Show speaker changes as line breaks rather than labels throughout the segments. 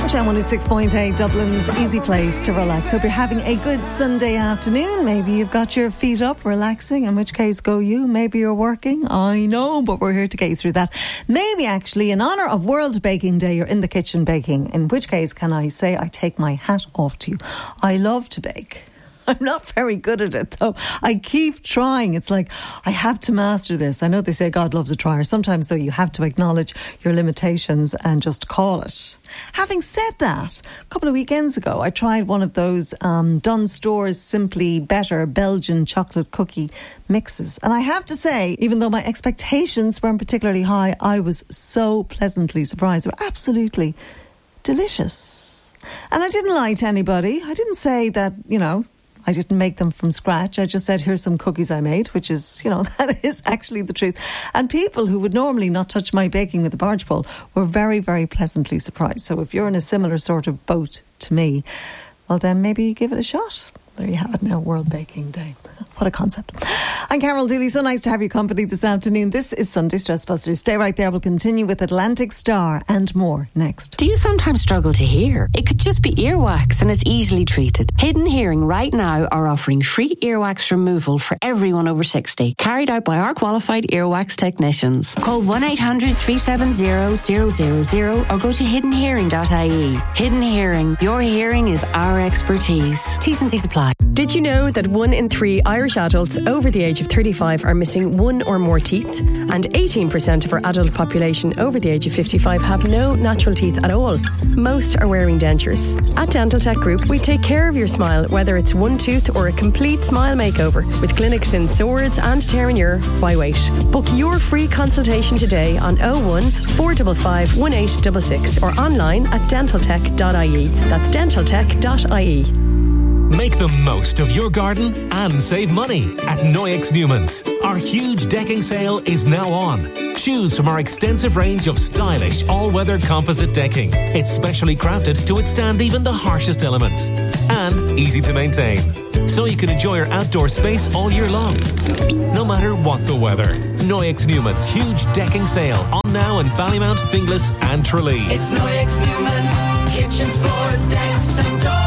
Sunshine 106.8, Dublin's easy place to relax. Hope you're having a good Sunday afternoon. Maybe you've got your feet up, relaxing, in which case go you. Maybe you're working, I know, but we're here to get you through that. Maybe actually, in honour of World Baking Day, you're in the kitchen baking, in which case can I say I take my hat off to you. I love to bake. I'm not very good at it, though. I keep trying. It's like, I have to master this. I know they say God loves a trier. Sometimes, though, you have to acknowledge your limitations and just call it. Having said that, a couple of weekends ago, I tried one of those Dunn Stores Simply Better Belgian chocolate cookie mixes. And I have to say, even though my expectations weren't particularly high, I was so pleasantly surprised. They were absolutely delicious. And I didn't lie to anybody. I didn't say that, I didn't make them from scratch. I just said, here's some cookies I made, which is, that is actually the truth. And people who would normally not touch my baking with a barge pole were very, very pleasantly surprised. So if you're in a similar sort of boat to me, well, then maybe give it a shot. There you have it now, World Baking Day. What a concept. I'm Carol Dooley. So nice to have your company this afternoon. This is Sunday Stress Busters. Stay right there. We'll continue with Atlantic Star and more next.
Do you sometimes struggle to hear? It could just be earwax and it's easily treated. Hidden Hearing right now are offering free earwax removal for everyone over 60, carried out by our qualified earwax technicians. Call 1-800-370-000 or go to hiddenhearing.ie. Hidden Hearing. Your hearing is our expertise. T's and C's apply.
Did you know that 1 in 3 Irish adults over the age of 35 are missing one or more teeth? And 18% of our adult population over the age of 55 have no natural teeth at all. Most are wearing dentures. At Dental Tech Group, we take care of your smile, whether it's one tooth or a complete smile makeover, with clinics in Swords and Terenure. Why wait? Book your free consultation today on 01 455 1866 or online at dentaltech.ie. That's dentaltech.ie.
Make the most of your garden and save money at Noyex Newman's. Our huge decking sale is now on. Choose from our extensive range of stylish all-weather composite decking. It's specially crafted to withstand even the harshest elements. And easy to maintain. So you can enjoy your outdoor space all year long. No matter what the weather. Noyex Newman's huge decking sale on now in Ballymount, Finglas and Tralee.
It's Noyex Newman's. Kitchens, floors, decks and doors.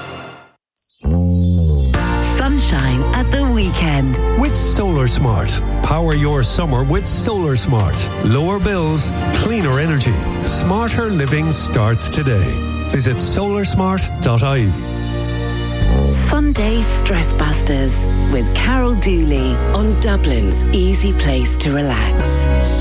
Sunshine at the weekend
with Solar Smart. Power your summer with Solar Smart. Lower bills, cleaner energy. Smarter living starts today. Visit solarsmart.ie.
Sunday Stress Busters with Carol Dooley on Dublin's easy place to relax.